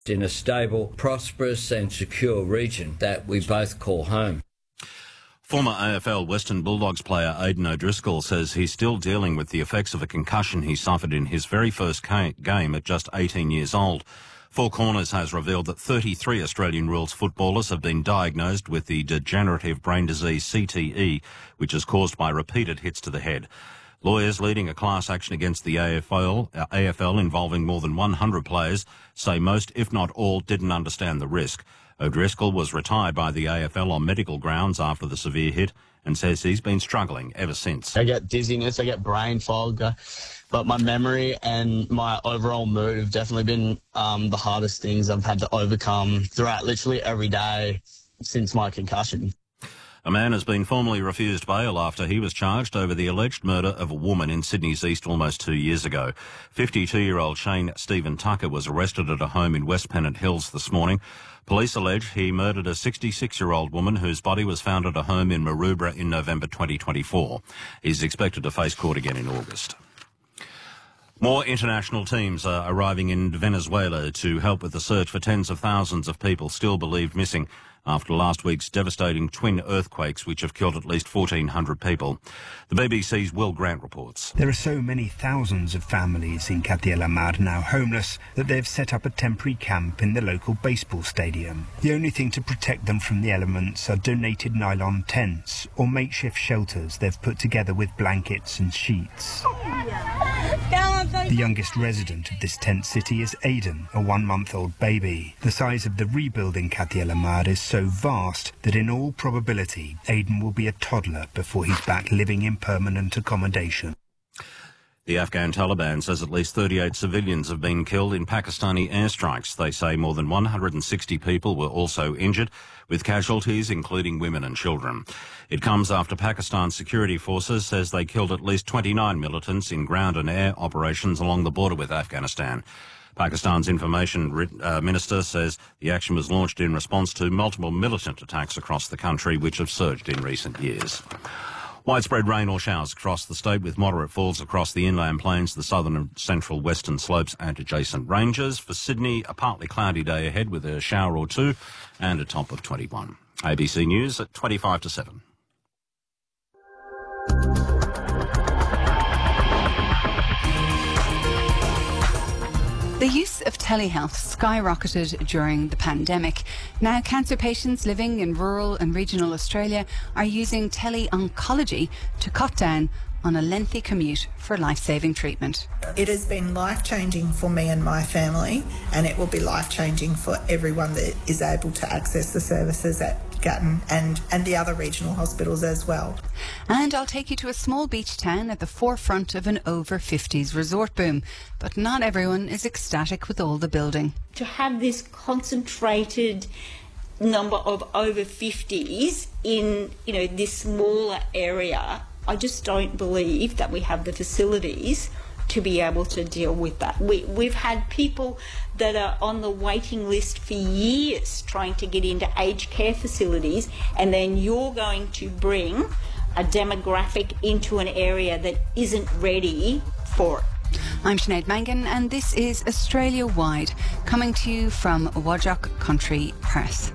in a stable, prosperous and secure region that we both call home. Former AFL Western Bulldogs player Aidan O'Driscoll says he's still dealing with the effects of a concussion he suffered in his very first game at just 18 years old. Four Corners has revealed that 33 Australian rules footballers have been diagnosed with the degenerative brain disease CTE, which is caused by repeated hits to the head. Lawyers leading a class action against the AFL involving more than 100 players say most, if not all, didn't understand the risk. O'Driscoll was retired by the AFL on medical grounds after the severe hit and says he's been struggling ever since. I get dizziness, I get brain fog, but my memory and my overall mood have definitely been the hardest things I've had to overcome throughout literally every day since my concussion. A man has been formally refused bail after he was charged over the alleged murder of a woman in Sydney's East almost 2 years ago. 52-year-old Shane Stephen Tucker was arrested at a home in West Pennant Hills this morning. Police allege he murdered a 66-year-old woman whose body was found at a home in Maroubra in November 2024. He's expected to face court again in August. More international teams are arriving in Venezuela to help with the search for tens of thousands of people still believed missing after last week's devastating twin earthquakes which have killed at least 1,400 people. The BBC's Will Grant reports. There are so many thousands of families in Katia la Mar now homeless that they've set up a temporary camp in the local baseball stadium. The only thing to protect them from the elements are donated nylon tents or makeshift shelters they've put together with blankets and sheets. The youngest resident of this tent city is Aidan, a 1-month-old baby. The size of the rebuild in Katia la Mar is so vast that in all probability Aidan will be a toddler before he's back living in permanent accommodation. The Afghan Taliban says at least 38 civilians have been killed in Pakistani airstrikes. They say more than 160 people were also injured, with casualties including women and children. It comes after Pakistan's security forces says they killed at least 29 militants in ground and air operations along the border with Afghanistan. Pakistan's information minister says the action was launched in response to multiple militant attacks across the country, which have surged in recent years. Widespread rain or showers across the state with moderate falls across the inland plains, the southern and central western slopes and adjacent ranges. For Sydney, a partly cloudy day ahead with a shower or two and a top of 21. ABC News at 25 to 7. The use of telehealth skyrocketed during the pandemic. Now cancer patients living in rural and regional Australia are using tele-oncology to cut down on a lengthy commute for life-saving treatment. It has been life-changing for me and my family, and it will be life-changing for everyone that is able to access the services at Gatton and the other regional hospitals as well. And I'll take you to a small beach town at the forefront of an over-50s resort boom. But not everyone is ecstatic with all the building. To have this concentrated number of over 50s in, this smaller area, I just don't believe that we have the facilities to be able to deal with that. We've had people that are on the waiting list for years trying to get into aged care facilities, and then you're going to bring a demographic into an area that isn't ready for it. I'm Sinead Mangan, and this is Australia Wide, coming to you from Wajak Country, Perth.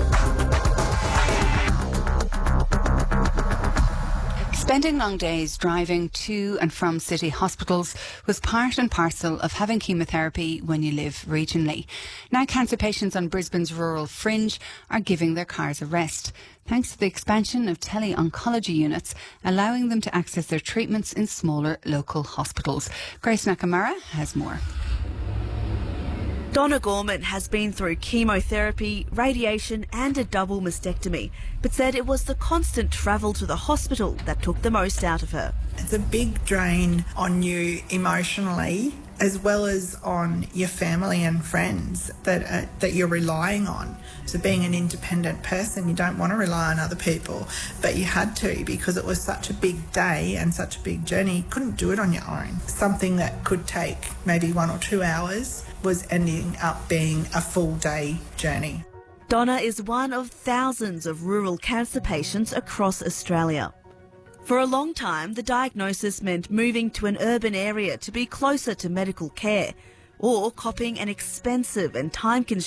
Spending long days driving to and from city hospitals was part and parcel of having chemotherapy when you live regionally. Now cancer patients on Brisbane's rural fringe are giving their cars a rest, thanks to the expansion of tele-oncology units, allowing them to access their treatments in smaller local hospitals. Grace Nakamura has more. Donna Gorman has been through chemotherapy, radiation and a double mastectomy, but said it was the constant travel to the hospital that took the most out of her. It's a big drain on you emotionally, as well as on your family and friends that you're relying on. So being an independent person, you don't want to rely on other people, but you had to because it was such a big day and such a big journey. You couldn't do it on your own. Something that could take maybe 1 or 2 hours was ending up being a full day journey. Donna is one of thousands of rural cancer patients across Australia. For a long time, the diagnosis meant moving to an urban area to be closer to medical care. or copping an expensive and time-consuming